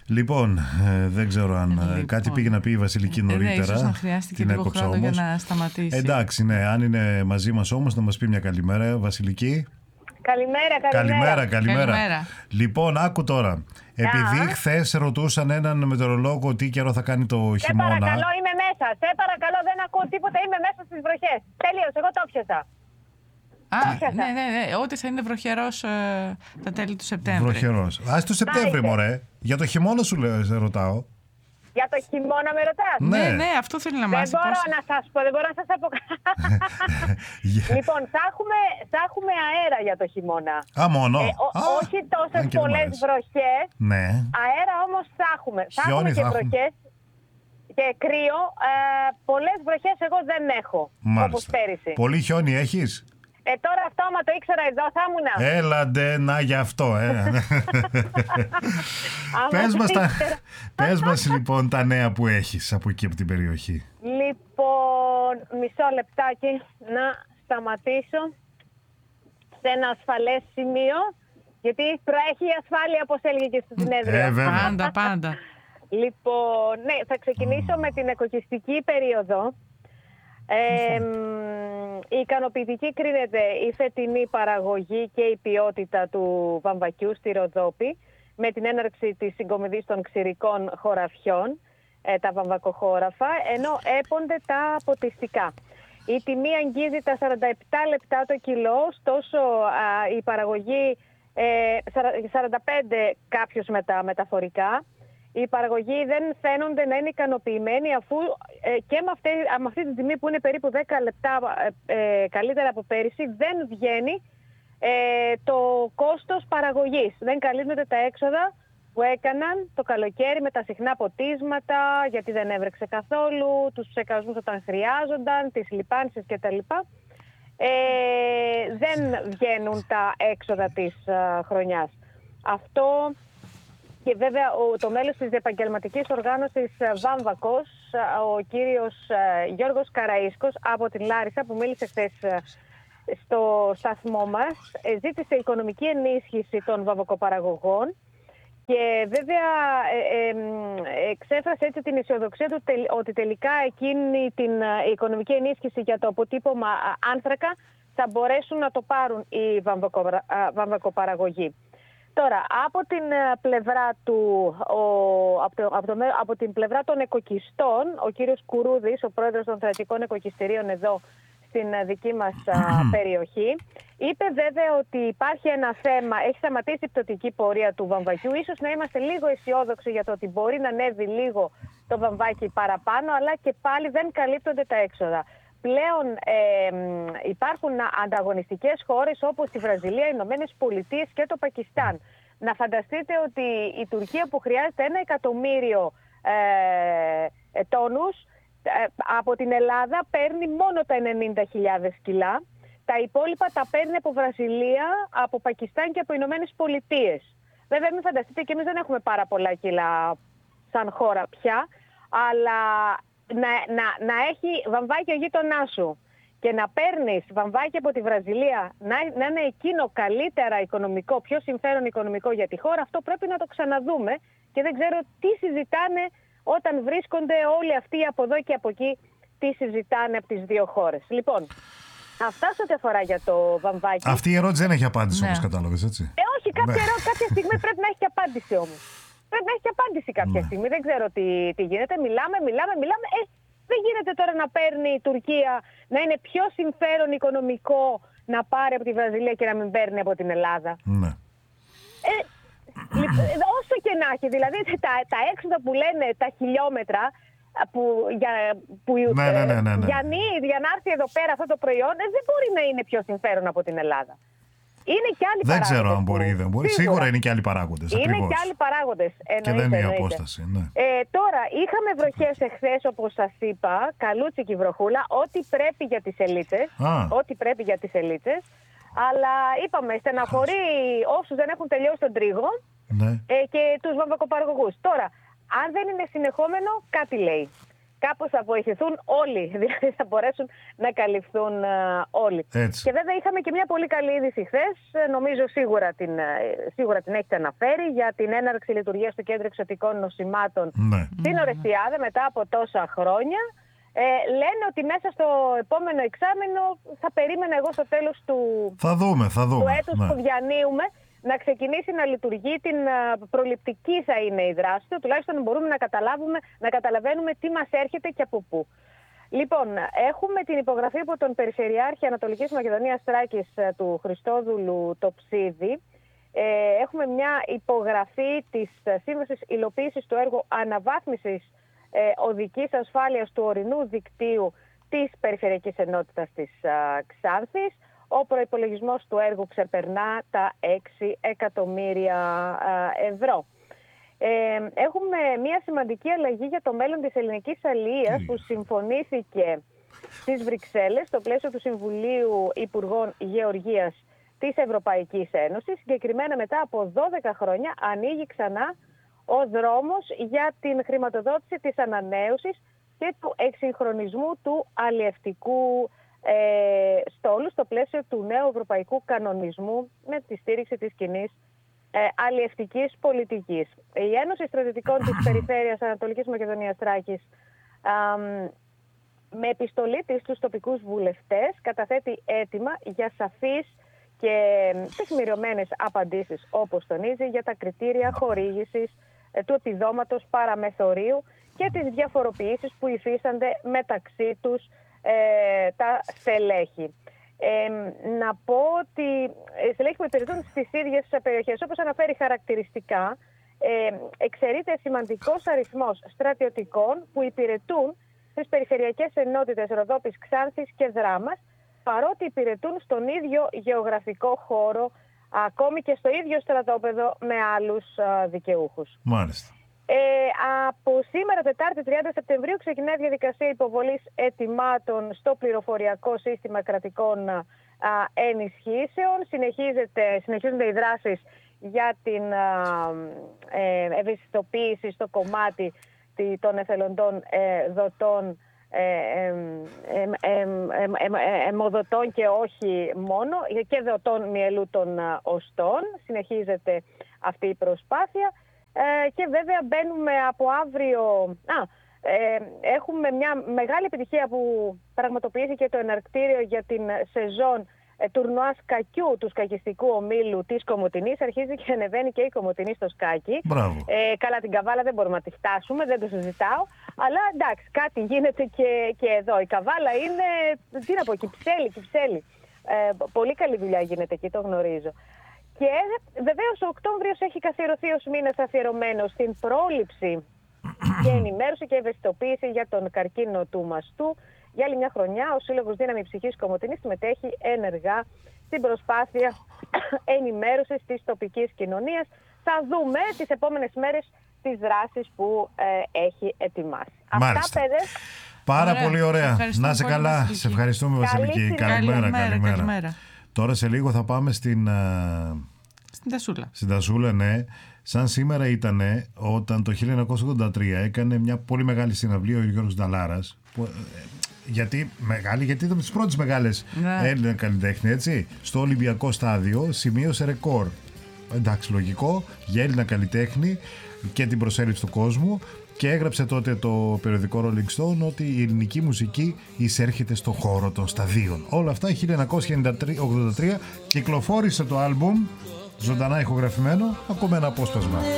Λοιπόν, δεν ξέρω αν κάτι πήγε να πει η Βασιλική νωρίτερα. Ίσως αν χρειάστηκε λίγο χρόνο για να σταματήσει. Εντάξει, ναι, αν είναι μαζί μας όμως να μας πει μια καλημέρα, Βασιλική. Καλημέρα. Λοιπόν, άκου τώρα. Επειδή χθες ρωτούσαν έναν μετεωρολόγο τι καιρό θα κάνει το χειμώνα. Σε παρακαλώ, είμαι μέσα. Σε παρακαλώ, δεν ακούω τίποτα. Είμαι μέσα στις βροχές. Τελείως, εγώ το πιάσα. Ναι. Ότι θα είναι βροχερός τα τέλη του Σεπτέμβρη. Βροχερός. Ας το Σεπτέμβρη, μωρέ. Για το χειμώνα σου ρωτάω. Για το χειμώνα με ρωτάς? Ναι, αυτό θέλει να μάθει. Δεν μπορώ να σας πω, δεν μπορώ να σας πω. Λοιπόν, θα έχουμε αέρα για το χειμώνα. Μόνο. Όχι τόσες πολλές βροχές. Ναι. Αέρα όμως θα έχουμε. Θα έχουμε και βροχές και κρύο. Πολλές βροχές εγώ δεν έχω. Μάλιστα. Όπως πέρυσι. Πολύ χιόνι έχεις? Τώρα αυτό, άμα το ήξερα εδώ, θα ήμουνα. Έλαντε, να γι' αυτό, Πες μας λοιπόν τα νέα που έχεις από εκεί από την περιοχή. Λοιπόν, μισό λεπτάκι να σταματήσω σε ένα ασφαλές σημείο, γιατί προέχει η ασφάλεια, όπως έλεγε και στο συνέδριο. Πάντα. Λοιπόν, ναι, θα ξεκινήσω με την εκοκιστική περίοδο. Η ικανοποιητική κρίνεται η φετινή παραγωγή και η ποιότητα του βαμβακιού στη Ροδόπη, με την έναρξη της συγκομιδής των ξηρικών χωραφιών, τα βαμβακοχώραφα, ενώ έπονται τα ποτιστικά. Η τιμή αγγίζει τα 47 λεπτά το κιλό, ωστόσο η παραγωγή 45 κάποιος με τα μεταφορικά. Οι παραγωγοί δεν φαίνονται να είναι ικανοποιημένοι, αφού και με αυτή τη τιμή που είναι περίπου 10 λεπτά καλύτερα από πέρυσι, δεν βγαίνει το κόστος παραγωγής. Δεν καλύπτονται τα έξοδα που έκαναν το καλοκαίρι με τα συχνά ποτίσματα, γιατί δεν έβρεξε καθόλου, τους ψεκασμούς όταν χρειάζονταν, τις λιπάνσεις κτλ. Δεν βγαίνουν τα έξοδα της χρονιάς. Αυτό... Και βέβαια το μέλος της επαγγελματικής οργάνωσης Βάμβακος, ο κύριος Γιώργος Καραΐσκος από την Λάρισα, που μίλησε χθες στο σταθμό μας, ζήτησε οικονομική ενίσχυση των βαμβακοπαραγωγών και βέβαια εξέφρασε έτσι την αισιοδοξία του ότι τελικά εκείνη την οικονομική ενίσχυση για το αποτύπωμα άνθρακα θα μπορέσουν να το πάρουν οι βαμβακοπαραγωγοί. Τώρα, από την πλευρά από την πλευρά των εκοκιστών, ο κύριος Κουρούδης, ο πρόεδρος των θεατρικών εκοκιστηρίων εδώ στην δική μας περιοχή, είπε βέβαια ότι υπάρχει ένα θέμα, έχει σταματήσει η πτωτική πορεία του βαμβακιού, ίσως να είμαστε λίγο αισιόδοξοι για το ότι μπορεί να ανέβει λίγο το βαμβάκι παραπάνω, αλλά και πάλι δεν καλύπτονται τα έξοδα. Πλέον υπάρχουν ανταγωνιστικές χώρες όπως η Βραζιλία, οι Ηνωμένες Πολιτείες και το Πακιστάν. Να φανταστείτε ότι η Τουρκία, που χρειάζεται 1 εκατομμύριο τόνους, από την Ελλάδα παίρνει μόνο τα 90.000 κιλά. Τα υπόλοιπα τα παίρνει από Βραζιλία, από Πακιστάν και από Ηνωμένες Πολιτείες. Βέβαια, μην φανταστείτε, και εμείς δεν έχουμε πάρα πολλά κιλά σαν χώρα πια, αλλά να έχει βαμβάκι ο γείτονάς σου και να παίρνεις βαμβάκι από τη Βραζιλία, να είναι εκείνο καλύτερα οικονομικό, πιο συμφέρον οικονομικό για τη χώρα, αυτό πρέπει να το ξαναδούμε και δεν ξέρω τι συζητάνε όταν βρίσκονται όλοι αυτοί από εδώ και από εκεί, τι συζητάνε από τις δύο χώρες. Λοιπόν, αυτά σε ό,τι αφορά για το βαμβάκι. Αυτή η ερώτηση δεν έχει απάντηση, όπως κατάλαβες, έτσι. Όχι, κάποια στιγμή πρέπει να έχει και απάντηση όμως. Πρέπει να έχει και απάντηση κάποια στιγμή. Δεν ξέρω τι γίνεται. Μιλάμε. Δεν γίνεται τώρα να παίρνει η Τουρκία, να είναι πιο συμφέρον οικονομικό να πάρει από τη Βραζιλία και να μην παίρνει από την Ελλάδα. Ναι. Όσο και να έχει, δηλαδή τα έξοδα που λένε τα χιλιόμετρα για να έρθει εδώ πέρα αυτό το προϊόν, δεν μπορεί να είναι πιο συμφέρον από την Ελλάδα. Είναι και άλλοι παράγοντες. Δεν ξέρω αν μπορεί ή δεν μπορεί. Σίγουρα είναι και άλλοι παράγοντες. Είναι και άλλοι παράγοντες. Και δεν είναι η απόσταση. Ναι. Τώρα, είχαμε βροχές εχθές, όπως σας είπα, καλούτσικη βροχούλα, ό,τι πρέπει για τις ελίτες. Ό,τι πρέπει για τις ελίτες. Αλλά είπαμε, στεναχωρεί όσους δεν έχουν τελειώσει τον τρίγο και τους βαμβακοπαραγωγούς. Τώρα, αν δεν είναι συνεχόμενο, κάτι λέει. κάπως θα βοηθηθούν όλοι, δηλαδή θα μπορέσουν να καλυφθούν όλοι. Έτσι. Και βέβαια είχαμε και μια πολύ καλή είδηση χθες, νομίζω σίγουρα την έχετε αναφέρει, για την έναρξη λειτουργίας του Κέντρου Εξωτικών Νοσημάτων στην Ορεσιάδε μετά από τόσα χρόνια. Λένε ότι μέσα στο επόμενο εξάμηνο, θα περίμενα εγώ στο τέλος του έτους που διανύουμε, να ξεκινήσει να λειτουργεί, την προληπτική θα είναι η δράση του, τουλάχιστον μπορούμε να καταλαβαίνουμε τι μας έρχεται και από πού. Λοιπόν, έχουμε την υπογραφή από τον Περιφερειάρχη Ανατολικής Μακεδονίας Θράκης του Χριστόδουλου Τοψίδη. Έχουμε μια υπογραφή της Σύμβασης Υλοποίησης του έργου αναβάθμισης οδικής ασφάλειας του ορεινού δικτύου της Περιφερειακής Ενότητας της Ξάνθης. Ο προϋπολογισμός του έργου ξεπερνά τα 6 εκατομμύρια ευρώ. Έχουμε μια σημαντική αλλαγή για το μέλλον της ελληνικής αλληλείας που συμφωνήθηκε στις Βρυξέλλες στο πλαίσιο του Συμβουλίου Υπουργών Γεωργίας της Ευρωπαϊκής Ένωσης. Συγκεκριμένα μετά από 12 χρόνια ανοίγει ξανά ο δρόμος για την χρηματοδότηση της ανανέωσης και του εξυγχρονισμού του αλλιευτικού στόλου στο πλαίσιο του νέου ευρωπαϊκού κανονισμού με τη στήριξη της κοινής αλλιευτικής πολιτικής. Η Ένωση Στρατιωτικών της Περιφέρειας Ανατολικής Μακεδονίας Θράκης με επιστολή της στους τοπικούς βουλευτές καταθέτει αίτημα για σαφείς και τεκμηριωμένες απαντήσεις, όπως τονίζει, για τα κριτήρια χορήγησης του επιδόματος παραμεθορίου και τις διαφοροποιήσεις που υφίστανται μεταξύ τους τα στελέχη. Να πω ότι στελέχη που υπηρετούν στις ίδιες περιοχές, όπως αναφέρει χαρακτηριστικά, εξαιρείται σημαντικός αριθμός στρατιωτικών που υπηρετούν στις περιφερειακές ενότητες Ροδόπης, Ξάνθης και Δράμας, παρότι υπηρετούν στον ίδιο γεωγραφικό χώρο, ακόμη και στο ίδιο στρατόπεδο με άλλους δικαιούχους. Μάλιστα. Από σήμερα, Τετάρτη 30 Σεπτεμβρίου, ξεκινάει η διαδικασία υποβολής αιτημάτων στο πληροφοριακό σύστημα κρατικών ενισχύσεων. Συνεχίζονται οι δράσεις για την ευαισθητοποίηση στο κομμάτι των εθελοντών δοτών, αιμοδοτών και όχι μόνο, και δοτών μυελού των οστών. Συνεχίζεται αυτή η προσπάθεια. Και βέβαια μπαίνουμε από αύριο. Έχουμε μια μεγάλη επιτυχία που πραγματοποιήθηκε το εναρκτήριο για την σεζόν τουρνουά σκακιού του σκακιστικού ομίλου της Κομοτηνής. Αρχίζει και ανεβαίνει και η Κομοτηνή στο σκάκι. Καλά, την Καβάλα δεν μπορούμε να τη φτάσουμε, δεν το συζητάω. Αλλά εντάξει, κάτι γίνεται και εδώ. Η Καβάλα είναι, τι να πω, Κυψέλη. Πολύ καλή δουλειά γίνεται εκεί, το γνωρίζω. Και βεβαίως ο Οκτώβριος έχει καθιερωθεί ως μήνας αφιερωμένος στην πρόληψη και ενημέρωση και ευαισθητοποίηση για τον καρκίνο του μαστού. Για άλλη μια χρονιά ο Σύλλογος Δύναμη Ψυχής Κομοτηνής συμμετέχει ενεργά στην προσπάθεια ενημέρωσης της τοπικής κοινωνίας. Θα δούμε τις επόμενες μέρες τις δράσεις που έχει ετοιμάσει. Μάλιστα. Αυτά, παιδες. Πάρα πολύ ωραία. Να είσαι καλά. Σε ευχαριστούμε, Βασιλική. Καλημέρα. Τώρα σε λίγο θα πάμε στην Τασούλα. Στην Τασούλα, ναι. Σαν σήμερα ήταν όταν το 1983 έκανε μια πολύ μεγάλη συναυλία ο Γιώργος Νταλάρας. Γιατί ήταν από τις πρώτες μεγάλες Έλληνες καλλιτέχνη, έτσι. Στο Ολυμπιακό Στάδιο σημείωσε ρεκόρ. Εντάξει, λογικό, για Έλληνα καλλιτέχνη και την προσέλευση του κόσμου. Και έγραψε τότε το περιοδικό Rolling Stone ότι η ελληνική μουσική εισέρχεται στο χώρο των σταδίων. Όλα αυτά 1983 κυκλοφόρησε το άλμπουμ ζωντανά ηχογραφημένο, ακόμα ένα απόσπασμα.